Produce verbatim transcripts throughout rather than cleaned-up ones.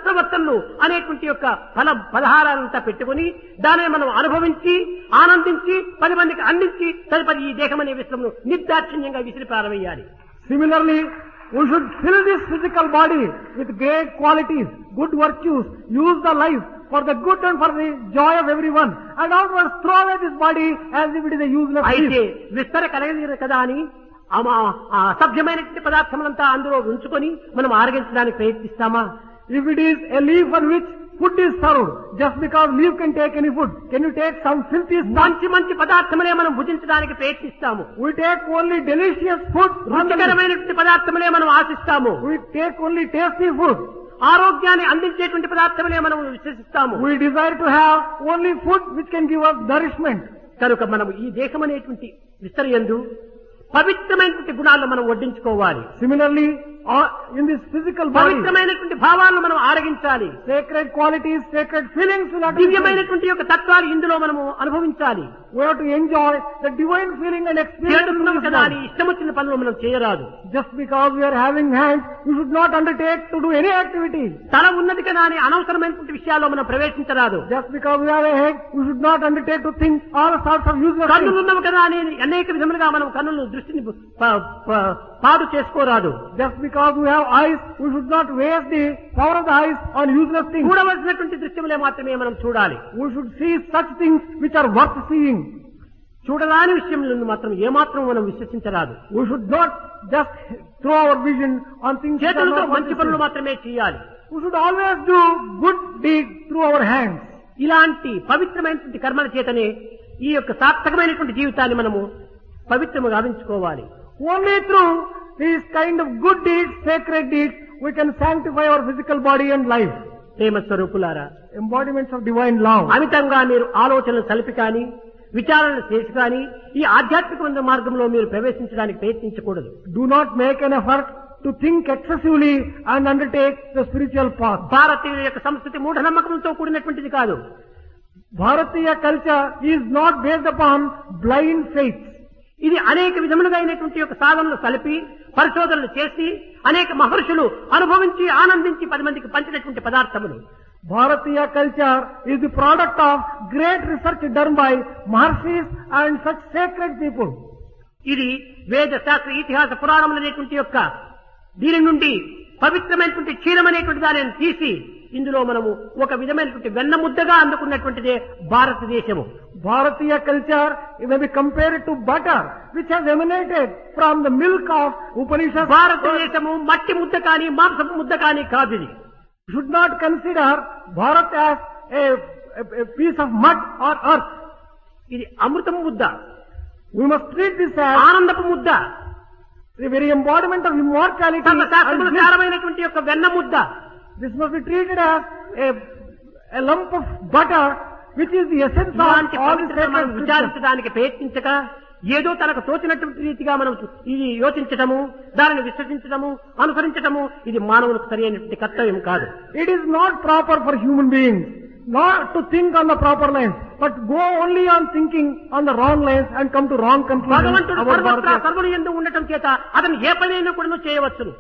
ప్రవర్తనలు అనేటువంటి యొక్క ఫల పలహారాలంతా పెట్టుకుని దానిని మనం అనుభవించి ఆనందించి పది మందికి అందించి తదుపరి ఈ దేహం అనే విశ్వమును నిర్దాక్షిణ్యంగా విసిరి పారవేయాలి. Similarly, we should fill this physical body with great qualities, good virtues, use the life for the good and for the joy of everyone, and afterwards throw away this body as if it is a useless అయితే piece. విస్తర కలగదు కదా అని అసభ్యమైనటువంటి పదార్థములంతా అందులో ఉంచుకొని మనం ఆరగించడానికి ప్రయత్నిస్తామా? If it is a leaf on which food is served, just because leaf can take any food, can you take some filthy stuff? మంచి మంచి పదార్థములే మనం భుజించడానికి ప్రయత్నిస్తాము. We take only delicious food. రుచికరమైనటువంటి పదార్థములే మనం ఆశిస్తాము. We take only tasty food. ఆరోగ్యాన్ని అందించేటువంటి పదార్థములే మనం విశ్వసిస్తాము. We desire to have only food which can give us nourishment. కనుక మనం ఈ దేశం అనేటువంటి విస్తరయందు పవిత్రమైనటువంటి గుణాలను మనం వడ్డించుకోవాలి. Similarly, uh, in this physical body, పవిత్రమైనటువంటి భావాలను మనం ఆరగించాలి. sacred qualities, sacred feelings will have to be present. దివ్యమైనటువంటి యొక్క tత్వాలు ఇందులో మనము అనుభవించాలి. We have to enjoy the divine feeling and experience. చేతులున్నాం కదా అని ఇష్టం వచ్చిన పనులు మనం చేయరాదు. Just because we are having hands, we should not undertake to do any activity. తల ఉన్నది కదా అని అనవసరమైనటువంటి విషయాల్లో మనం ప్రవేశించరాదు. Just because we have a head, we should not undertake to think all sorts of useless things. కన్నులు ఉన్నాం కదా అని అనేక విధములుగా మనం కన్నులను దృష్టిని ప- ప- పాడు చేసుకోరాదు. Just because we have eyes, we should not waste the power of the eyes on useless things. చూడవలసినటువంటి దృశ్యములే మాత్రమే మనం చూడాలి. We should see such things which are worth seeing. చూడరాని విషయములను మాత్రం ఏమాత్రం మనం విశ్వసించరాదు. We should not just throw our vision on things which are చేతులతో not worth మంచి పనులు seeing. మాత్రమే చేయాలి. We should always do good deeds through our hands. ఇలాంటి పవిత్రమైనటువంటి కర్మల చేతనే ఈ యొక్క సార్థకమైనటువంటి జీవితాన్ని మనము పవిత్రము గావించుకోవాలి. Only through these kind of good deeds, sacred deeds, we can sanctify our physical body and life. ప్రేమ స్వరూపులారా, Embodiments of divine love. అమితంగా మీరు ఆలోచనలు సలిపి కానీ విచారణలు చేసి కానీ ఈ ఆధ్యాత్మిక మార్గంలో మీరు ప్రవేశించడానికి ప్రయత్నించకూడదు. Do not make an effort to think excessively and undertake the spiritual path. భారతీయుల యొక్క సంస్కృతి మూఢనమ్మకంతో కూడినటువంటిది కాదు. Bharatiya culture is not based upon blind faith. ఇది అనేక విధములుగా అయినటువంటి యొక్క సాధనలు కలిపి పరిశోధనలు చేసి అనేక మహర్షులు అనుభవించి ఆనందించి పది మందికి పంచినటువంటి పదార్థములు. Bharatiya culture is the product of great research done by Maharshis and such sacred people. ఇది వేద శాస్త్ర ఇతిహాస పురాణములు అనేటువంటి యొక్క దీని నుండి పవిత్రమైనటువంటి క్షీరం అనేటువంటి దానిని తీసి ఇందులో మనము ఒక విధమైనటువంటి వెన్న ముద్దగా అందుకున్నటువంటిదే భారతదేశము. Bharatiya culture may be compared to butter which has emanated from the milk of Upanishads. భారతదేశము మట్టి ముద్ద కానీ మాంసపు ముద్ద కానీ కాదు. ఇది Should not consider Bharat as a, a, a piece of mud or earth. ఇది అమృతము ముద్ద, We must treat this as ఆనందపు ముద్ద, the very embodiment of immortality. సర్వశాస్త్రముల and bliss. సారమైనటువంటి యొక్క వెన్న ముద్ద. This must be treated as a, a lump of butter which is the essence ఇలాంటి of all the పవిత్రతను మనం sacred scriptures. విచారించడానికి ప్రయత్నించక ఏదో తనకు తోచినటువంటి రీతిగా మనం ఇది యోచించటము, దానిని విశ్వసించటము, అనుసరించటము ఇది మానవులకు సరైనటువంటి కర్తవ్యం కాదు. It is not proper for human beings not to think on the proper lines, but go only on thinking on the wrong lines and come to wrong conclusions. భగవంతుడు about సర్వత్రా Bharatiya. సర్వుని యందు ఉండటం చేత అతను ఏ పనైనా కూడా చేయవచ్చును.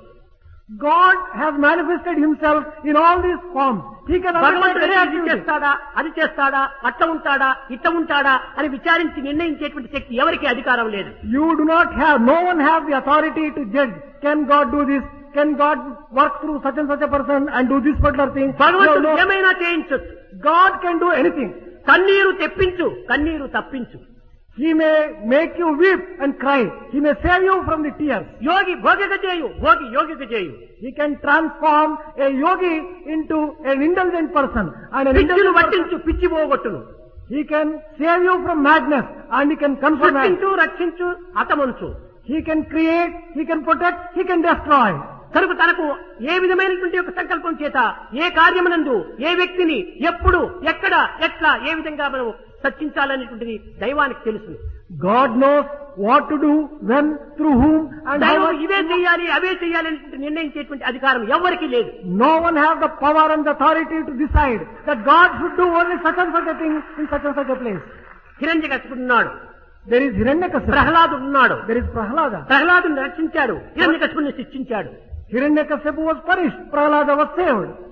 God has manifested himself in all these forms. He can undertake భగవంతుడు any ఇది activity. చేస్తాడా, అది చేస్తాడా, అట్లా ఉంటాడా, ఇట్లా ఉంటాడా అని విచారించి నిర్ణయించేటువంటి శక్తి ఎవరికి అధికారం లేదు. You do not have, no one has the authority to judge. Can God do this? Can God work through such and such a person and do this particular thing? No, భగవంతుడు no. ఏమైనా చేయించొచ్చు. God can do anything. కన్నీరు తెప్పించు, కన్నీరు తప్పించు. He may make you weep and cry. He may save you from the tears. యోగి భోగిక చేయు, భోగి యోగిక చేయు. He can transform a yogi into an indulgent person. And an పిచ్చిలు indulgent person, పట్టించు, పిచ్చి పోగొట్టును. he can save you from madness and he can confirm madness. సృష్టించు, రక్షించు, హతమంచు. He can create, he can protect, he can destroy. కనుక తనకు ఏ విధమైనటువంటి ఒక సంకల్పం చేత ఏ కార్యమునందు ఏ వ్యక్తిని ఎప్పుడు ఎక్కడ ఎట్లా ఏ విధంగా మనం సర్చించాలనేటువంటిది దైవానికి తెలుసు. God knows what to do, when, through whom and how. దైవం ఇవే చేయాలి అవే చేయాలి అనేటువంటి నిర్ణయించేటువంటి అధికారం ఎవరికీ లేదు. No one has the power and the authority to decide that God should do only such and such a thing in such and such a place. హిరణ్యకశిపుడు ఉన్నాడు, There is Hiranyakasipu. ప్రహ్లాదుడు ఉన్నాడు. There is Prahlada. ప్రహ్లాదుని రక్షించాడు, హిరణ్యకశిపుని శిక్షించాడు. Hiranyakasipu was punished. Prahlada was saved.